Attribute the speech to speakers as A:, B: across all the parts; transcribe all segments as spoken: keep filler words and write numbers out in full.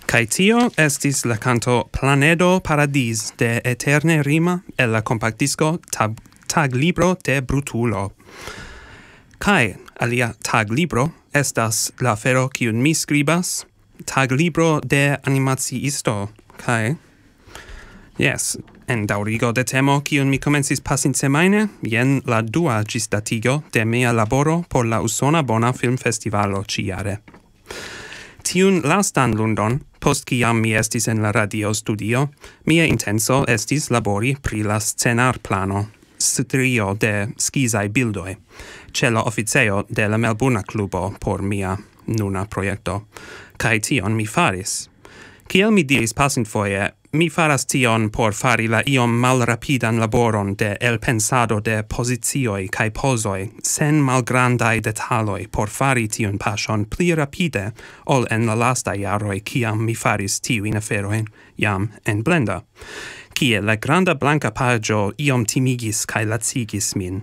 A: Kai tio estis la canto Planedo Paradis de Eterne Rima el la compactisco tab Tag Libro de Brutulo. Kai alia Tag Libro estas la fero kiun mi skribas, Tag Libro de animaciisto. Kai yes, en daŭrigo de temo kiun mi komencis pasintsemajne, jen la dua ĝisdatigo de mia laboro por la Usona Bona Filmfestivalo ĉijare. Tiun lastan lundon, post kiam mi estis en la radio studio, mia intenso estis labori pri la scenar plano, strio de skizai bildoi, ce la officeo de la Melburna Clubo por mia nuna proiecto, kai tion mi faris. Kiel mi diris pasintfoje, mi faras tion por fari la iom malrapidan laboron de elpensado de posizioi kai posoi, sen malgrandai detaloi por fari tion pasion pli rapide ol en la lasta jaroi kiam mi faris tiuin aferoin jam en Blender, kie la granda blanca pagio iom timigis kai lacigis min.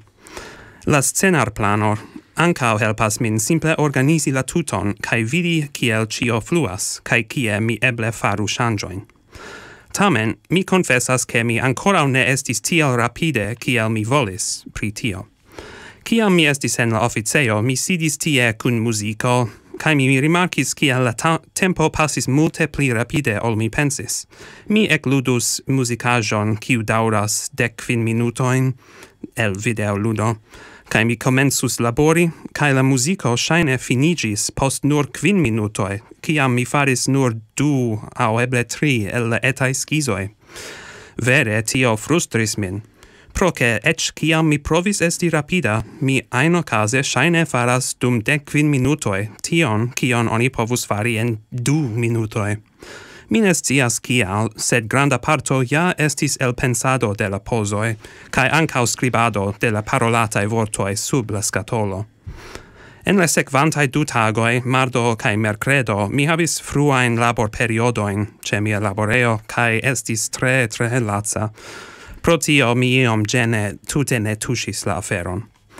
A: La scenar plano ancao helpas min simple organizi la tuton kai vidi kiel cio fluas kai kie mi eble faru ŝanĝojn. Tamen, mi confessas che mi ancora ne estis tiel rapide kiel mi volis pri tio. Kiam mi estis en la officeo, mi sidis tie kun muziko, kai mi rimarkis kiel la tempo passis multe pli rapide ol mi pensis. Mi ekludus muzikaĵon kiu daŭras dek kvin minutojn el videoludo, kai mi komencus labori, kai la muziko ŝajne finiĝis post nur kvin minutoj, kiam mi faris nur du aŭ eble tri el la etaj skizoj. Vere tio frustris min, pro ke eĉ kiam mi provis esti rapida, mi ajnokaze ŝajne faras dum dek kvin minutoj tion, kion oni povus fari en du minutoj. Mi ne scias kial, sed granda parto ja estis elpensado de la pozoj, kaj ankaŭ skribado de la parolataj vortoj sub la skatolo. En la sekvantaj du tagoj, mardo kaj merkredo, mi havis fruajn laborperiodojn ĉe mia laboreo kaj estis tre tre laca. Pro tio mi iom ĝene tute ne tuŝis la aferon.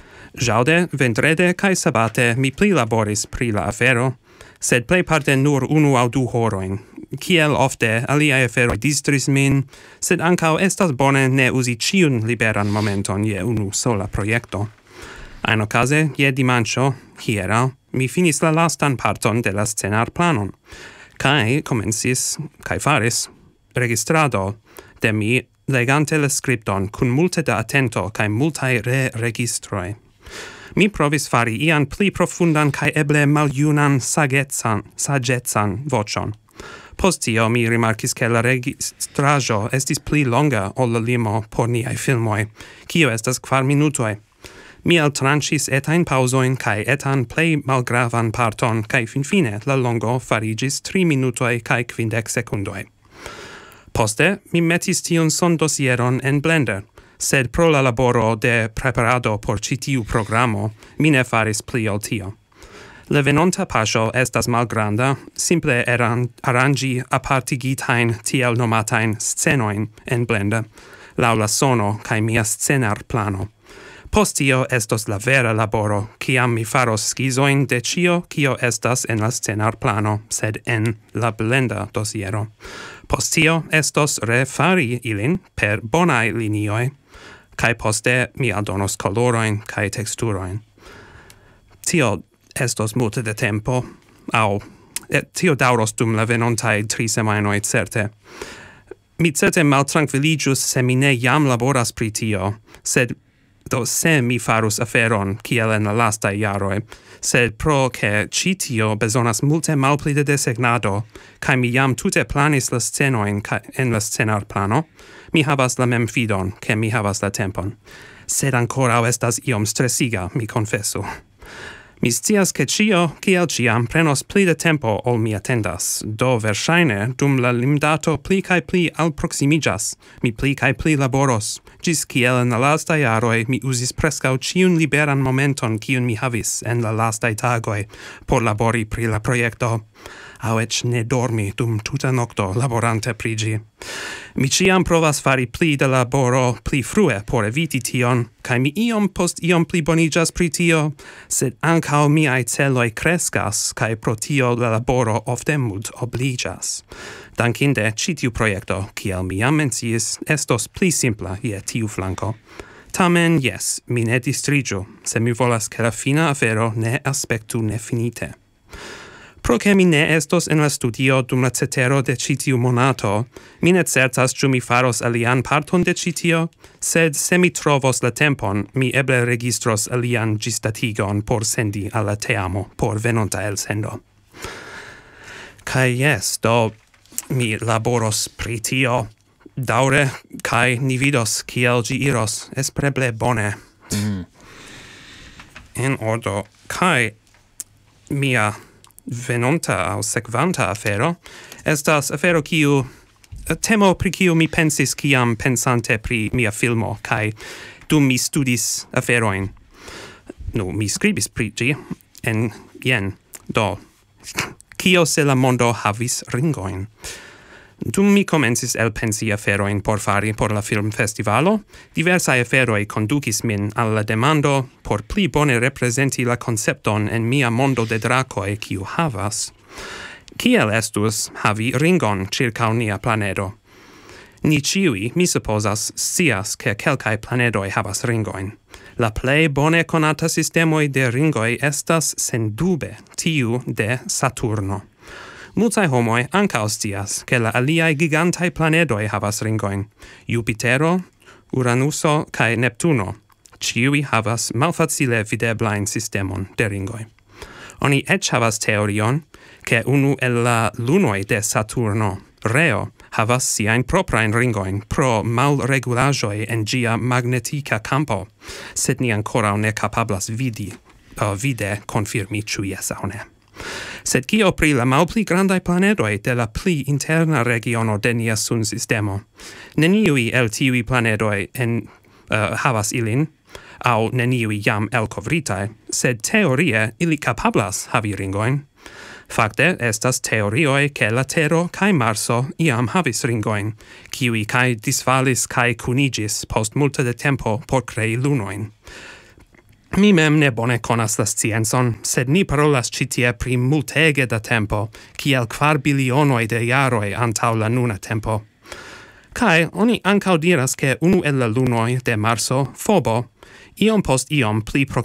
A: Ĵaŭde, vendrede kaj sabate mi prilaboris pri la afero, sed plejparte nur unu aŭ du horojn. Kiel ofte aliaj aferoj distris min, sed ankaŭ estas bone ne uzi ĉiun liberan momenton je unu sola projekto. Ajnokaze, je dimanĉo, hieraŭ, mi finis la lastan parton de la scenarplanon, kaj komencis kaj faris registrado de mi legante la skripton kun multe da atento kaj multaj re-registroj. Mi provis fari ian pli profundan kaj eble maljunan sagecan, sagecan voĉon. Post tio mi rimarkis ke la registraĵo estis pli longa ol la limo por niaj filmoj, kio estas kvar minutoj. Mi eltranĉis etajn paŭzojn kaj etan plej malgravan parton kaj finfine la longo fariĝis tri minutoj kaj kvindek sekundoj. Poste mi metis tiun sondosieron en Blender, sed pro la laboro de preparado por ĉi tiu programo mi ne faris pli ol tio. La venonta paŝo estas malgranda, simple eran aranĝi apartigitajn tiel nomatajn scenojn en Blender, laŭ la sono kaj mia scenarplano. Post tio estos la vera laboro, kiam mi faros skizojn de ĉio, kio estas en la scenarplano, sed en la Blender dosiero. Post tio estos refari ilin per bonaj linioj, kaj poste mi aldonos kolorojn kaj teksturojn. Tio estos multe de tempo, au tio daŭros dum la venontaj tri semajnoj certe. Mi certe maltrankviliĝus se mi ne jam laboras pri tio, sed do se mi farus aferon kiel en la lastaj jaroj, sed pro ke ĉi tio bezonas multe malpli de desegnado, kaj mi jam tute planis la scenojn en la scenarplano, mi havas la memfidon, ke mi havas la tempon. Sed ankoraŭ estas iom stresiga, mi konfesu. Mi scias ke ĉio, kiel ĉiam, prenos pli de tempo ol mi atendas, do verŝajne dum la limdato pli kaj pli alproksimiĝas, mi pli kaj pli laboros, ĝis kiel en la lastaj jaroj mi uzis preskaŭ ĉiun liberan momenton kiun mi havis en la lastaj tagoj por labori pri la projekto. au ec ne dormi dum tuta nocto laborante prigi. Mi ciam provas fari pli de laboro pli frue por eviti tion, cae mi iom post iom pli bonigas pri tio, sed ancao miai celoi crescas, cae pro tio la laboro ofte mult obligas. Dankinde, citiu proiecto, kiel mi jam menciis, estos pli simpla je tiu flanco. Tamen, yes, mi ne distrigiu, se mi volas che la fina afero ne aspectu nefinite. Pro che mi ne estos en la studio dum la cetero de citiu monato, mi ne certas ciu mi faros alian parton de citio, sed se mi trovos la tempon, mi eble registros alian gistatigon por sendi alla teamo por venonta el sendo. Kai yes, do mi laboros pri tio daure, kai ni vidos kiel gi iros, espreble bone. Mm. En ordo, kai mia venonta au sekvanta afero estas afero kiu temo pri kiu mi pensis kiam pensante pri mia filmo kai dum mi studis aferoin. Nu, mi skribis pri gi en jen do kio se la mondo havis ringoin. Dum mi comencis elpensi aferoin por fari por la film festivalo, diversae aferoi conducis min alla demando por pli bone representi la concepton en mia mondo de dracoi kiu havas. Kiel estus havi ringon circa nia planedo? Ni ciui, mi supposas, scias che kelkai planedoi havas ringoin. La plei bone conata sistemoi de ringoi estas sen dube tiu de Saturno. Multae homoi ancao scias che la aliae gigantae planedoi havas ringoin. Jupitero, Uranuso, cae Neptuno. Ciui havas malfacile videblain sistemon de ringoi. Oni ec havas teorion che unu el la lunoi de Saturno, Reo, havas siain proprain ringoin pro malregulagioi en gia magnetica campo, sed ni ancora ne capablas vidi, uh, vide confirmi ciu yes au ne. Sed kio pri la malpli grandai planedoi de la pli interna regiono de nia sun sistemo? Neniui el tiui planedoi en, uh, havas ilin, au neniui jam elcovritae, sed teorie ili capablas havi ringoin. Fakte, estas teorioi che la Tero cae Marso iam havis ringoin, kiui cae disvalis cae cunigis post multa de tempo por crei lunoin. Mi mem ne bone conas la scienzon, sed ni parolas citie pri multege da tempo, kiel quar bilionoi de jaroi antau la nuna tempo. Kai oni ancau diras che unu el la lunoi de Marso, Fobo, iom post iom pli